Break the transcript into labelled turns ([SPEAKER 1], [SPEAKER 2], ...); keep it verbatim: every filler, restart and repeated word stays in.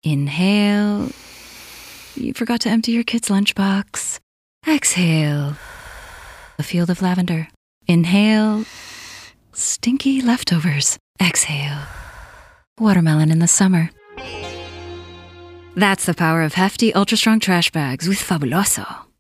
[SPEAKER 1] Inhale. You forgot to empty your kid's lunchbox. Exhale. A field of lavender. Inhale. Stinky leftovers. Exhale. Watermelon in the summer. That's the power of hefty, ultra-strong trash bags with Fabuloso.